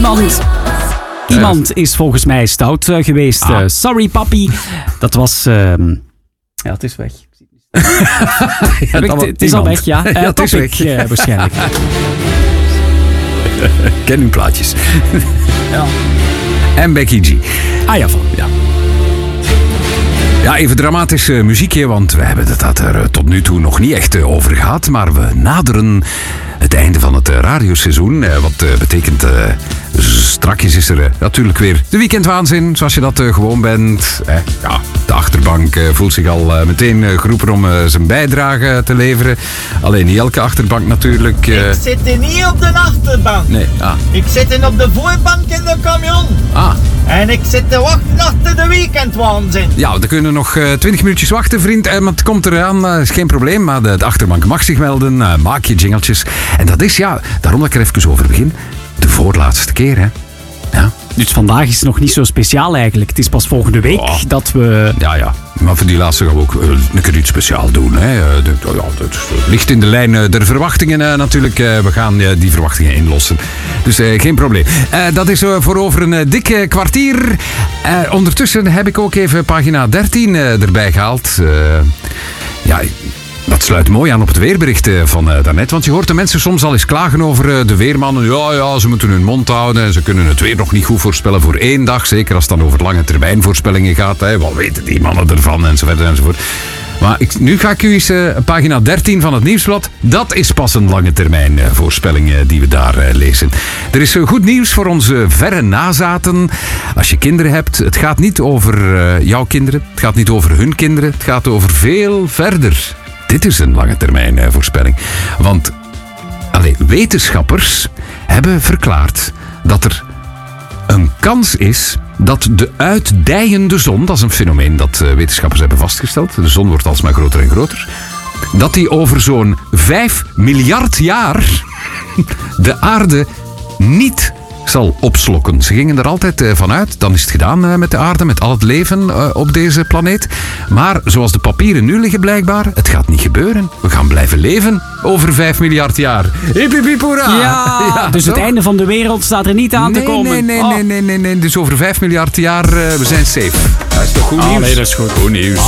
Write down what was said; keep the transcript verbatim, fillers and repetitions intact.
Iemand... Iemand is volgens mij stout uh, geweest. Ah. Uh, sorry, papi. Dat was... Uh, ja, het is weg. ja, ik, het is al weg, ja. Uh, ja het is weg. Ik, uh, waarschijnlijk. Ken uw plaatjes. ja. En Becky G. Ah ja, van. Ja. Ja, even dramatische muziekje, want we hebben het dat er tot nu toe nog niet echt over gehad. Maar we naderen het einde van het radioseizoen. Wat betekent, uh, strakjes is er uh, natuurlijk weer de weekendwaanzin, zoals je dat uh, gewoon bent. Eh, ja, de achterbank uh, voelt zich al uh, meteen uh, geroepen om uh, zijn bijdrage te leveren. Alleen niet elke achterbank natuurlijk. Uh... Ik zit hier niet op de achterbank. Nee, ah. Ik zit hier op de voorbank in de camion. Ah. En ik zit te wachten achter de weekendwaanzin. Ja, we kunnen nog twintig uh, minuutjes wachten, vriend. Uh, maar het komt eraan, uh, is geen probleem. Maar de, de achterbank mag zich melden. Uh, maak je jingletjes. En dat is, ja, daarom dat ik er even over begin, de voorlaatste keer, hè. Ja. Dus vandaag is het nog niet zo speciaal eigenlijk. Het is pas volgende week oh. dat we... Ja, ja. Maar voor die laatste gaan we ook uh, een keer iets speciaal doen. Hè. Uh, de, oh ja, het ligt in de lijn uh, der verwachtingen uh, natuurlijk. Uh, we gaan uh, die verwachtingen inlossen. Dus uh, geen probleem. Uh, dat is uh, voor over een uh, dikke kwartier. Uh, ondertussen heb ik ook even pagina dertien uh, erbij gehaald. Uh, ja... Dat sluit mooi aan op het weerbericht van uh, daarnet. Want je hoort de mensen soms al eens klagen over uh, de weermannen. Ja, ja, ze moeten hun mond houden. En ze kunnen het weer nog niet goed voorspellen voor één dag. Zeker als het dan over lange termijn voorspellingen gaat. Hè. Wat weten die mannen ervan? Enzovoort enzovoort. Maar ik, nu ga ik u eens uh, pagina dertien van het Nieuwsblad. Dat is pas een lange termijn uh, voorspelling uh, die we daar uh, lezen. Er is uh, goed nieuws voor onze verre nazaten. Als je kinderen hebt, het gaat niet over uh, jouw kinderen. Het gaat niet over hun kinderen. Het gaat over veel verder. Dit is een lange termijn uh, voorspelling. Want allee, wetenschappers hebben verklaard dat er een kans is dat de uitdijende zon, dat is een fenomeen dat uh, wetenschappers hebben vastgesteld, de zon wordt alsmaar groter en groter, dat die over zo'n vijf miljard jaar de aarde niet zal opslokken. Ze gingen er altijd uh, vanuit, dan is het gedaan uh, met de aarde, met al het leven uh, op deze planeet. Maar zoals de papieren nu liggen blijkbaar, het gaat niet gebeuren. We gaan blijven leven over vijf miljard jaar. Hip, hip, hip, hoera! Ja, ja, dus toch? Het einde van de wereld staat er niet aan nee, te komen. Nee, nee, oh. nee, nee, nee, nee. Dus over vijf miljard jaar, uh, we zijn safe. Dat is toch goed oh, nieuws? Nee, dat is goed. Goed nieuws.